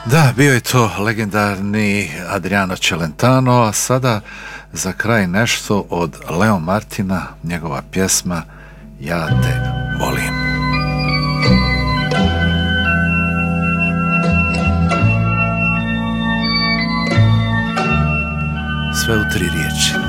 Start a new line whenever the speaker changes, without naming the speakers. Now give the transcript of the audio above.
Da, bio je to legendarni Adriano Celentano, a sada za kraj nešto od Leo Martina, njegova pjesma Ja te volim. Sve u 3 riječi.